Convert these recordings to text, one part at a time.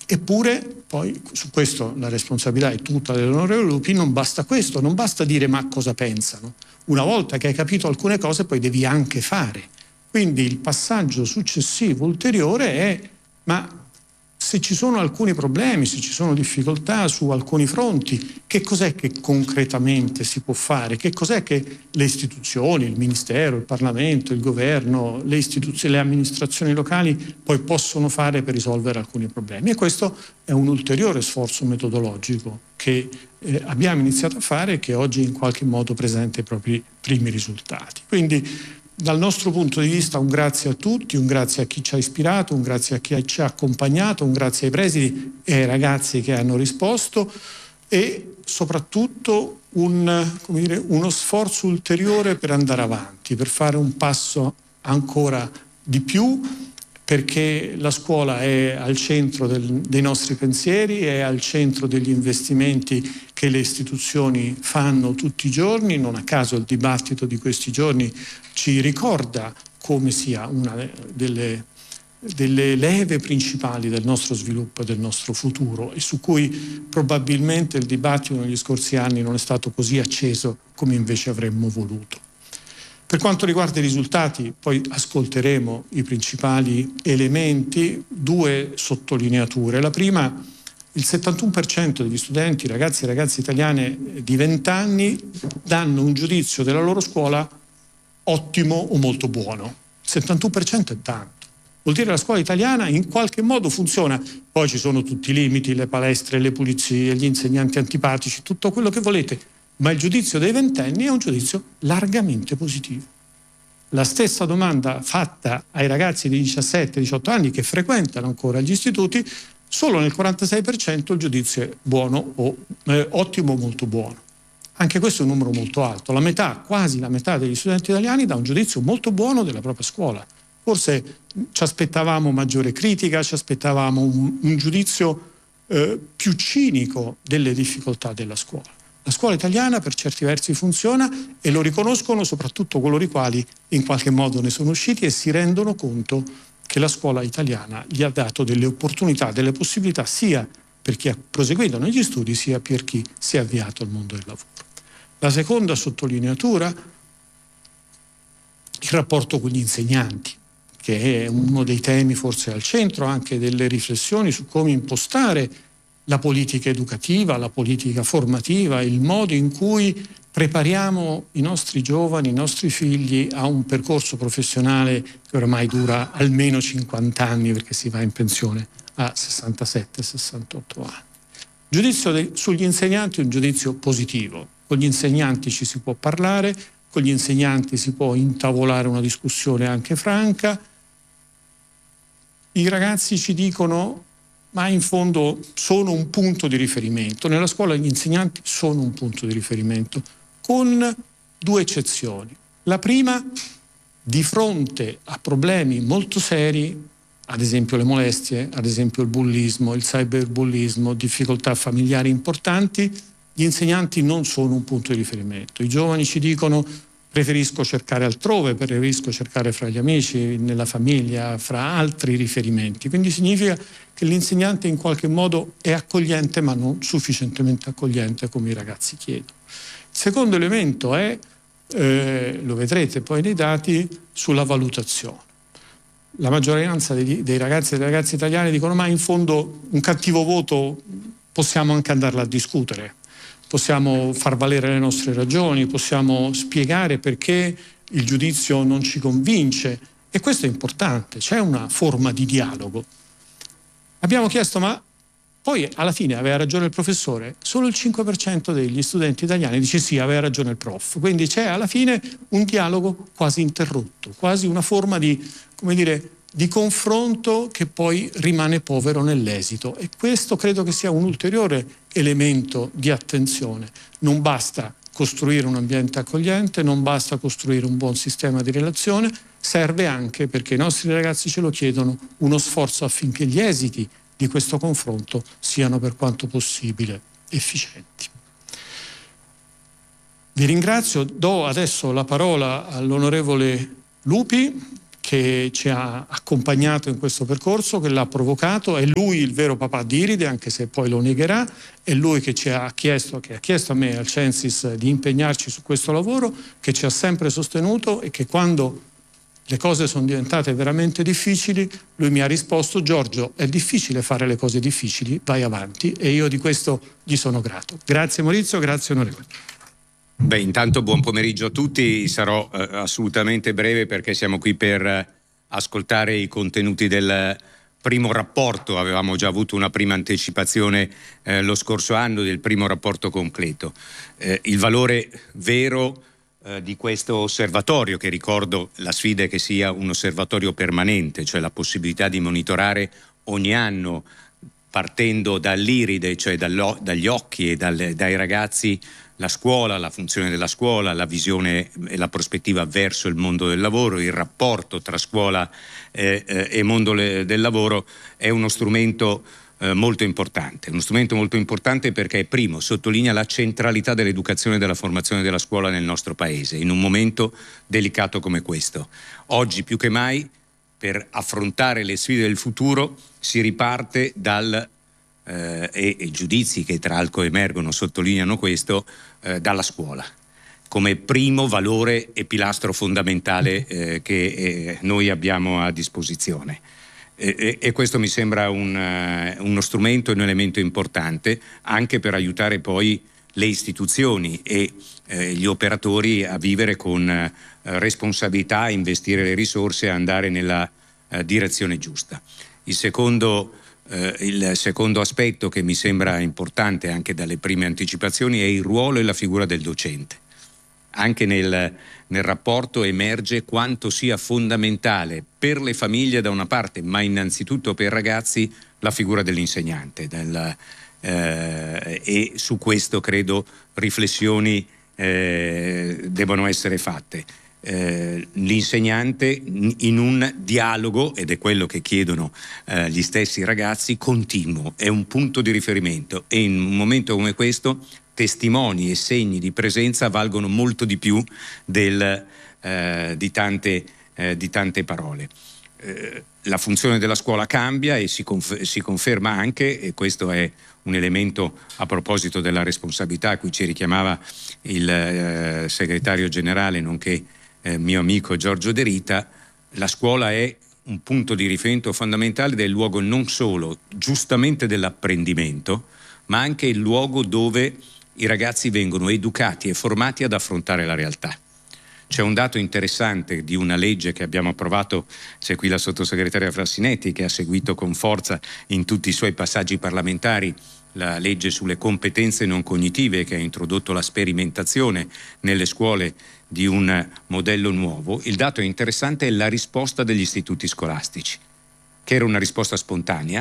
Eppure, poi, su questo la responsabilità è tutta dell'onorevole Lupi, non basta questo, non basta dire ma cosa pensano. Una volta che hai capito alcune cose poi devi anche fare. Quindi il passaggio successivo, ulteriore, è ma se ci sono alcuni problemi, se ci sono difficoltà su alcuni fronti, che cos'è che concretamente si può fare? Che cos'è che le istituzioni, il Ministero, il Parlamento, il Governo, le istituzioni, le amministrazioni locali poi possono fare per risolvere alcuni problemi? E questo è un ulteriore sforzo metodologico che abbiamo iniziato a fare e che oggi in qualche modo presenta i propri primi risultati. Quindi dal nostro punto di vista un grazie a tutti, un grazie a chi ci ha ispirato, un grazie a chi ci ha accompagnato, un grazie ai presidi e ai ragazzi che hanno risposto e soprattutto uno sforzo ulteriore per andare avanti, per fare un passo ancora di più, perché la scuola è al centro dei nostri pensieri, è al centro degli investimenti che le istituzioni fanno tutti i giorni. Non a caso il dibattito di questi giorni ci ricorda come sia una delle leve principali del nostro sviluppo e del nostro futuro e su cui probabilmente il dibattito negli scorsi anni non è stato così acceso come invece avremmo voluto. Per quanto riguarda i risultati, poi ascolteremo i principali elementi, due sottolineature. La prima, il 71% degli studenti, ragazzi e ragazze italiane di 20 anni, danno un giudizio della loro scuola ottimo o molto buono. Il 71% è tanto. Vuol dire che la scuola italiana in qualche modo funziona. Poi ci sono tutti i limiti, le palestre, le pulizie, gli insegnanti antipatici, tutto quello che volete. Ma il giudizio dei ventenni è un giudizio largamente positivo. La stessa domanda fatta ai ragazzi di 17-18 anni che frequentano ancora gli istituti, solo nel 46% il giudizio è buono o ottimo o molto buono. Anche questo è un numero molto alto. La metà, quasi la metà degli studenti italiani dà un giudizio molto buono della propria scuola. Forse ci aspettavamo maggiore critica, ci aspettavamo un giudizio più cinico delle difficoltà della scuola. La scuola italiana per certi versi funziona e lo riconoscono soprattutto coloro i quali in qualche modo ne sono usciti e si rendono conto che la scuola italiana gli ha dato delle opportunità, delle possibilità sia per chi ha proseguito negli studi sia per chi si è avviato al mondo del lavoro. La seconda sottolineatura, il rapporto con gli insegnanti, che è uno dei temi forse al centro anche delle riflessioni su come impostare la politica educativa, la politica formativa, il modo in cui prepariamo i nostri giovani, i nostri figli a un percorso professionale che oramai dura almeno 50 anni perché si va in pensione a 67-68 anni. Il giudizio sugli insegnanti è un giudizio positivo. Con gli insegnanti ci si può parlare, con gli insegnanti si può intavolare una discussione anche franca. I ragazzi ci dicono ma in fondo sono un punto di riferimento. Nella scuola gli insegnanti sono un punto di riferimento, con due eccezioni. La prima, di fronte a problemi molto seri, ad esempio le molestie, ad esempio il bullismo, il cyberbullismo, difficoltà familiari importanti, gli insegnanti non sono un punto di riferimento. I giovani ci dicono preferisco cercare altrove, preferisco cercare fra gli amici, nella famiglia, fra altri riferimenti. Quindi significa che l'insegnante in qualche modo è accogliente, ma non sufficientemente accogliente come i ragazzi chiedono. Il secondo elemento è, lo vedrete poi nei dati, sulla valutazione. La maggioranza dei ragazzi e delle ragazze italiane dicono ma in fondo un cattivo voto possiamo anche andarla a discutere. Possiamo far valere le nostre ragioni, possiamo spiegare perché il giudizio non ci convince e questo è importante, c'è una forma di dialogo. Abbiamo chiesto ma poi alla fine aveva ragione il professore? Solo il 5% degli studenti italiani dice sì, aveva ragione il prof, quindi c'è alla fine un dialogo quasi interrotto, quasi una forma di, come dire, di confronto che poi rimane povero nell'esito e questo credo che sia un ulteriore elemento di attenzione. Non basta costruire un ambiente accogliente, non basta costruire un buon sistema di relazione, serve anche, perché i nostri ragazzi ce lo chiedono, uno sforzo affinché gli esiti di questo confronto siano per quanto possibile efficienti. Vi ringrazio, do adesso la parola all'onorevole Lupi, che ci ha accompagnato in questo percorso, che l'ha provocato, è lui il vero papà di Iride, anche se poi lo negherà, è lui che ci ha chiesto, che ha chiesto a me e al Censis di impegnarci su questo lavoro, che ci ha sempre sostenuto e che quando le cose sono diventate veramente difficili, lui mi ha risposto: Giorgio, è difficile fare le cose difficili, vai avanti, e io di questo gli sono grato. Grazie Maurizio, grazie onorevole. Beh, intanto buon pomeriggio a tutti, sarò assolutamente breve perché siamo qui per ascoltare i contenuti del primo rapporto. Avevamo già avuto una prima anticipazione lo scorso anno del primo rapporto completo. Il valore vero di questo osservatorio, che ricordo la sfida è che sia un osservatorio permanente, cioè la possibilità di monitorare ogni anno, partendo dall'iride, cioè dagli occhi e dai ragazzi, la scuola, la funzione della scuola, la visione e la prospettiva verso il mondo del lavoro, il rapporto tra scuola e mondo del lavoro, è uno strumento molto importante. Uno strumento molto importante perché, primo, sottolinea la centralità dell'educazione e della formazione della scuola nel nostro Paese, in un momento delicato come questo. Oggi più che mai, per affrontare le sfide del futuro, si riparte e i giudizi che tra l'altro emergono sottolineano questo, dalla scuola come primo valore e pilastro fondamentale che noi abbiamo a disposizione. E questo mi sembra uno strumento e un elemento importante anche per aiutare poi le istituzioni e gli operatori a vivere con responsabilità, a investire le risorse e andare nella direzione giusta. Il secondo aspetto che mi sembra importante anche dalle prime anticipazioni è il ruolo e la figura del docente. Anche nel rapporto emerge quanto sia fondamentale per le famiglie da una parte, ma innanzitutto per i ragazzi, la figura dell'insegnante. E su questo credo riflessioni devono essere fatte. L'insegnante in un dialogo, ed è quello che chiedono gli stessi ragazzi, continuo, è un punto di riferimento, e in un momento come questo testimoni e segni di presenza valgono molto di più di tante parole. La funzione della scuola cambia e si conferma anche, e questo è un elemento a proposito della responsabilità a cui ci richiamava il segretario generale nonché mio amico Giorgio De Rita. La scuola è un punto di riferimento fondamentale del luogo non solo giustamente dell'apprendimento, ma anche il luogo dove i ragazzi vengono educati e formati ad affrontare la realtà. C'è un dato interessante di una legge che abbiamo approvato, c'è qui la sottosegretaria Frassinetti che ha seguito con forza in tutti i suoi passaggi parlamentari la legge sulle competenze non cognitive, che ha introdotto la sperimentazione nelle scuole di un modello nuovo. Il dato interessante è la risposta degli istituti scolastici, che era una risposta spontanea.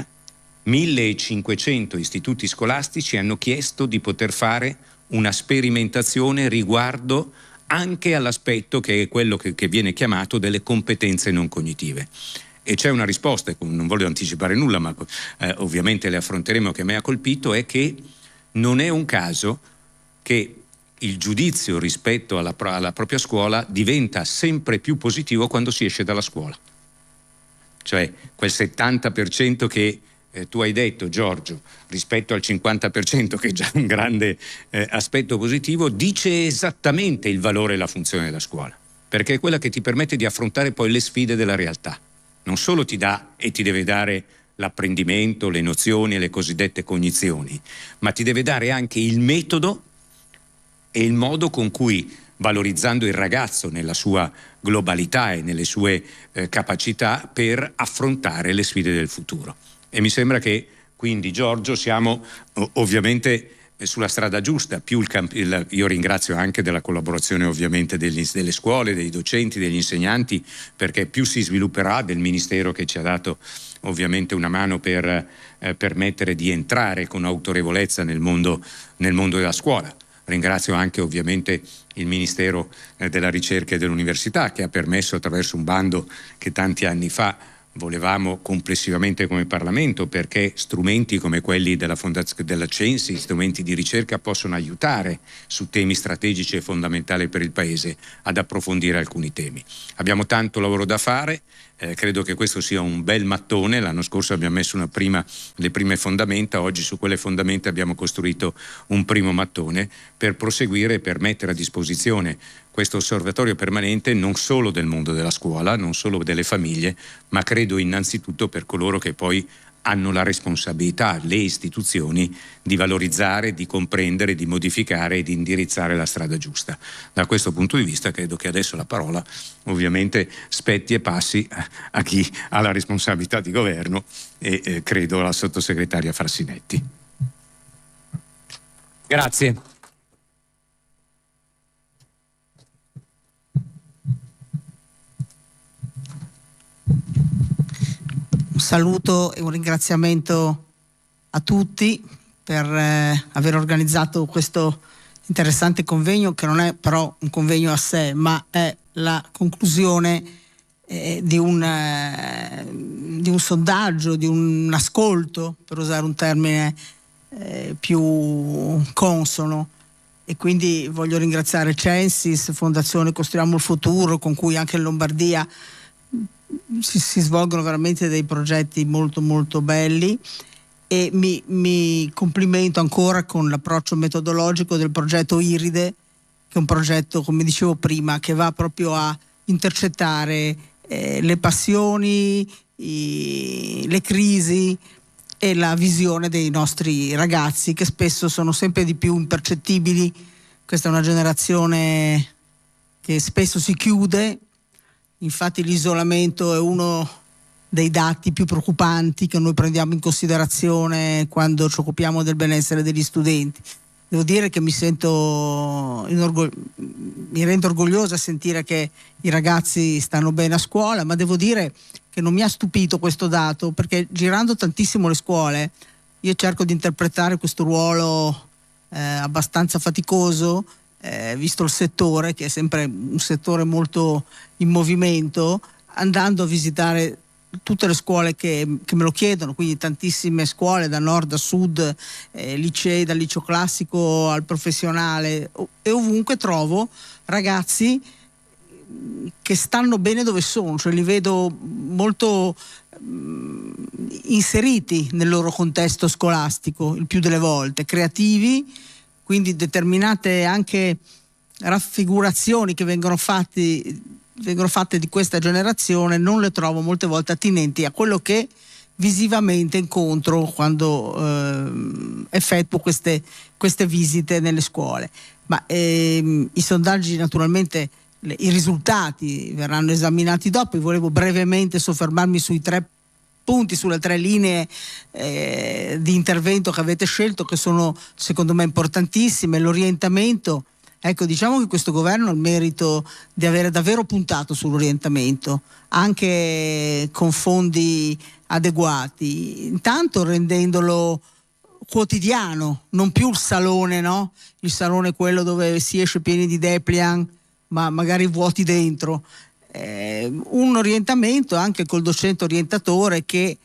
1500 istituti scolastici hanno chiesto di poter fare una sperimentazione riguardo anche all'aspetto che è quello che viene chiamato delle competenze non cognitive. E c'è una risposta, non voglio anticipare nulla, ma ovviamente le affronteremo, che mi ha colpito, è che non è un caso che il giudizio rispetto alla propria scuola diventa sempre più positivo quando si esce dalla scuola. Cioè quel 70% che tu hai detto, Giorgio, rispetto al 50%, che è già un grande aspetto positivo, dice esattamente il valore e la funzione della scuola, perché è quella che ti permette di affrontare poi le sfide della realtà. Non solo ti dà e ti deve dare l'apprendimento, le nozioni e le cosiddette cognizioni, ma ti deve dare anche il metodo e il modo con cui, valorizzando il ragazzo nella sua globalità e nelle sue capacità, per affrontare le sfide del futuro. E mi sembra che quindi, Giorgio, siamo ovviamente sulla strada giusta. Io ringrazio anche della collaborazione ovviamente delle scuole, dei docenti, degli insegnanti, perché più si svilupperà, del Ministero che ci ha dato ovviamente una mano per permettere di entrare con autorevolezza nel mondo della scuola. Ringrazio anche ovviamente il Ministero della Ricerca e dell'Università, che ha permesso, attraverso un bando che tanti anni fa volevamo complessivamente come Parlamento, perché strumenti come quelli della Censi, strumenti di ricerca, possono aiutare su temi strategici e fondamentali per il Paese ad approfondire alcuni temi. Abbiamo tanto lavoro da fare, credo che questo sia un bel mattone. L'anno scorso abbiamo messo le prime fondamenta, oggi su quelle fondamenta abbiamo costruito un primo mattone per proseguire e per mettere a disposizione questo osservatorio permanente non solo del mondo della scuola, non solo delle famiglie, ma credo innanzitutto per coloro che poi hanno la responsabilità, le istituzioni, di valorizzare, di comprendere, di modificare e di indirizzare la strada giusta. Da questo punto di vista credo che adesso la parola ovviamente spetti e passi a chi ha la responsabilità di governo e credo alla sottosegretaria Frassinetti. Grazie. Un saluto e un ringraziamento a tutti per aver organizzato questo interessante convegno, che non è però un convegno a sé, ma è la conclusione di un sondaggio, di un ascolto, per usare un termine più consono. E quindi voglio ringraziare Censis, Fondazione Costruiamo il Futuro, con cui anche in Lombardia si svolgono veramente dei progetti molto molto belli, e mi complimento ancora con l'approccio metodologico del progetto Iride, che è un progetto, come dicevo prima, che va proprio a intercettare le passioni, le crisi e la visione dei nostri ragazzi, che spesso sono sempre di più impercettibili. Questa è una generazione che spesso si chiude. Infatti l'isolamento è uno dei dati più preoccupanti che noi prendiamo in considerazione quando ci occupiamo del benessere degli studenti. Devo dire che mi rendo orgogliosa a sentire che i ragazzi stanno bene a scuola, ma devo dire che non mi ha stupito questo dato, perché girando tantissimo le scuole io cerco di interpretare questo ruolo abbastanza faticoso, visto il settore, che è sempre un settore molto in movimento, andando a visitare tutte le scuole che me lo chiedono, quindi tantissime scuole da nord a sud, licei, dal liceo classico al professionale, e ovunque trovo ragazzi che stanno bene dove sono, cioè li vedo molto inseriti nel loro contesto scolastico, il più delle volte, creativi. Quindi determinate anche raffigurazioni che vengono fatte di questa generazione non le trovo molte volte attinenti a quello che visivamente incontro quando effettuo queste visite nelle scuole. Ma i sondaggi, naturalmente, i risultati verranno esaminati dopo. Io volevo brevemente soffermarmi sui 3 punti, sulle 3 linee di intervento che avete scelto, che sono secondo me importantissime. L'orientamento, ecco, diciamo che questo governo ha il merito di avere davvero puntato sull'orientamento, anche con fondi adeguati, intanto rendendolo quotidiano, non più il salone, no? Il salone quello dove si esce pieni di dépliant ma magari vuoti dentro. Un orientamento anche col docente orientatore che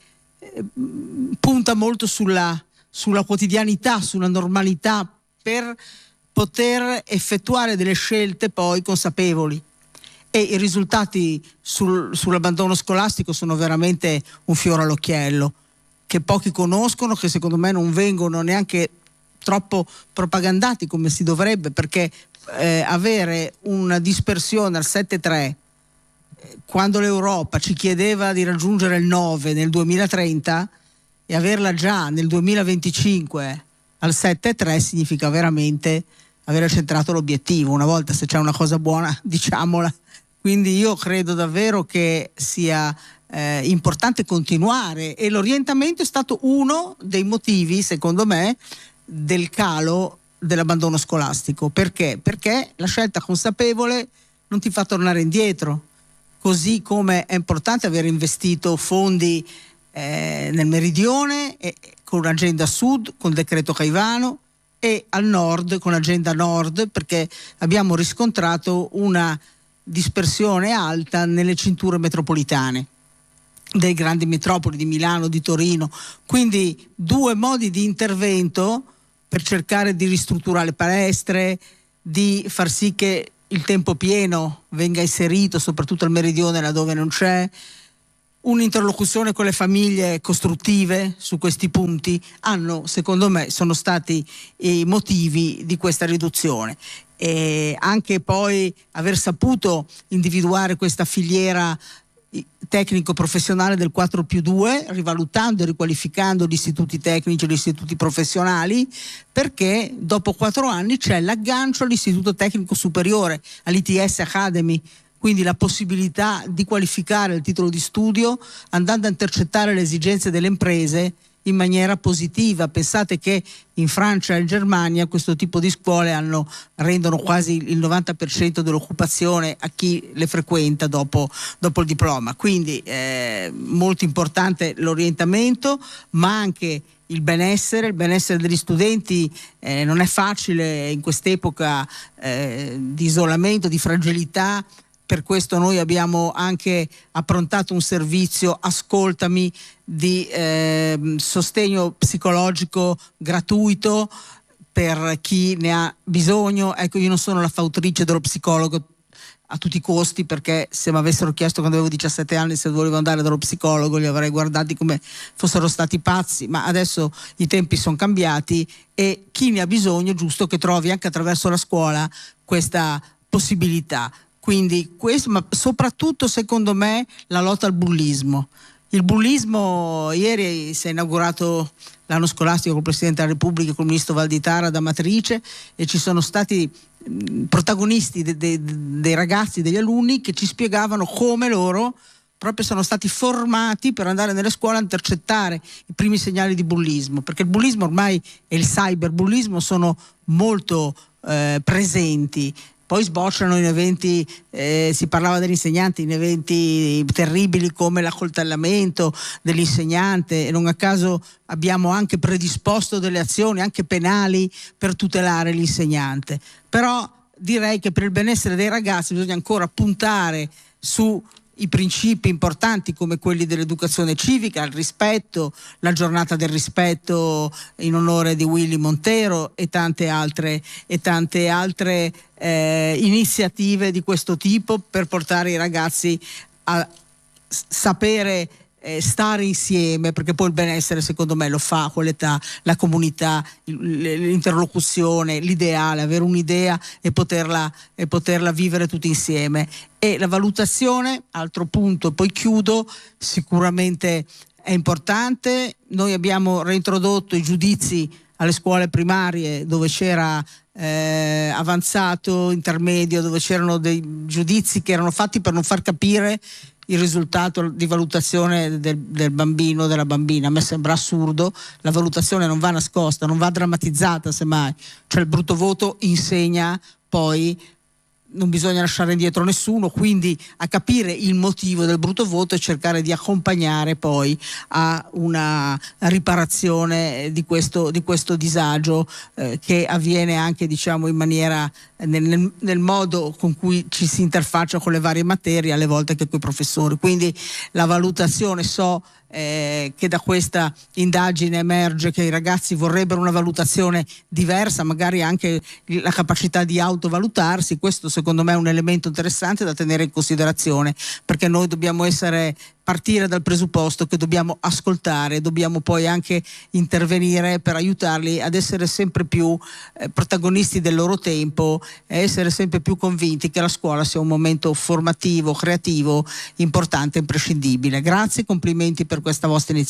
punta molto sulla quotidianità, sulla normalità, per poter effettuare delle scelte poi consapevoli. E i risultati sull'abbandono scolastico sono veramente un fiore all'occhiello, che pochi conoscono, che secondo me non vengono neanche troppo propagandati come si dovrebbe, perché avere una dispersione al 7,3 quando l'Europa ci chiedeva di raggiungere il 9 nel 2030 e averla già nel 2025 al 7,3 significa veramente aver centrato l'obiettivo. Una volta, se c'è una cosa buona, diciamola. Quindi io credo davvero che sia importante continuare, e l'orientamento è stato uno dei motivi, secondo me, del calo dell'abbandono scolastico. Perché? Perché la scelta consapevole non ti fa tornare indietro, così come è importante aver investito fondi nel meridione, con l'agenda sud, con il decreto Caivano, e al nord con l'agenda nord, perché abbiamo riscontrato una dispersione alta nelle cinture metropolitane. dei grandi metropoli di Milano, di Torino. Quindi 2 modi di intervento per cercare di ristrutturare le palestre, di far sì che il tempo pieno venga inserito soprattutto al meridione laddove non c'è, un'interlocuzione con le famiglie costruttive su questi punti secondo me sono stati i motivi di questa riduzione. E anche poi aver saputo individuare questa filiera tecnico-professionale del 4+2, rivalutando e riqualificando gli istituti tecnici e gli istituti professionali, perché dopo 4 anni c'è l'aggancio all'istituto tecnico superiore, all'ITS Academy, quindi la possibilità di qualificare il titolo di studio andando a intercettare le esigenze delle imprese in maniera positiva. Pensate che in Francia e in Germania questo tipo di scuole rendono quasi il 90% dell'occupazione a chi le frequenta dopo il diploma. Quindi molto importante l'orientamento, ma anche il benessere degli studenti. Non è facile in quest'epoca di isolamento, di fragilità. Per questo noi abbiamo anche approntato un servizio Ascoltami di sostegno psicologico gratuito per chi ne ha bisogno. Ecco, io non sono la fautrice dello psicologo a tutti i costi, perché se mi avessero chiesto quando avevo 17 anni se volevo andare dallo psicologo li avrei guardati come fossero stati pazzi, ma adesso i tempi sono cambiati e chi ne ha bisogno è giusto che trovi anche attraverso la scuola questa possibilità. Quindi questo, ma soprattutto secondo me la lotta al bullismo. Il bullismo, ieri si è inaugurato l'anno scolastico col Presidente della Repubblica, col Ministro Valditara ad Amatrice, e ci sono stati protagonisti dei ragazzi, degli alunni che ci spiegavano come loro proprio sono stati formati per andare nelle scuole a intercettare i primi segnali di bullismo, perché il bullismo ormai e il cyberbullismo sono molto presenti. Poi sbocciano in eventi, si parlava degli insegnanti, in eventi terribili come l'accoltellamento dell'insegnante, e non a caso abbiamo anche predisposto delle azioni anche penali per tutelare l'insegnante. Però direi che per il benessere dei ragazzi bisogna ancora puntare su i principi importanti come quelli dell'educazione civica, il rispetto, la giornata del rispetto in onore di Willy Montero e tante altre iniziative di questo tipo per portare i ragazzi a sapere stare insieme, perché poi il benessere secondo me lo fa a quell'età la comunità, l'interlocuzione, l'ideale, avere un'idea e poterla vivere tutti insieme. E la valutazione, altro punto, poi chiudo, sicuramente è importante. Noi abbiamo reintrodotto i giudizi alle scuole primarie dove c'era avanzato, intermedio, dove c'erano dei giudizi che erano fatti per non far capire il risultato di valutazione del bambino o della bambina. A me sembra assurdo, la valutazione non va nascosta, non va drammatizzata, semmai, cioè il brutto voto insegna, poi non bisogna lasciare indietro nessuno, quindi a capire il motivo del brutto voto e cercare di accompagnare poi a una riparazione di questo disagio che avviene anche, diciamo, in maniera nel modo con cui ci si interfaccia con le varie materie, alle volte anche con i professori. Quindi la valutazione, che da questa indagine emerge che i ragazzi vorrebbero una valutazione diversa, magari anche la capacità di autovalutarsi. Questo secondo me è un elemento interessante da tenere in considerazione, perché noi dobbiamo partire dal presupposto che dobbiamo ascoltare, dobbiamo poi anche intervenire per aiutarli ad essere sempre più protagonisti del loro tempo e essere sempre più convinti che la scuola sia un momento formativo, creativo, importante e imprescindibile. Grazie, complimenti per questa vostra iniziativa.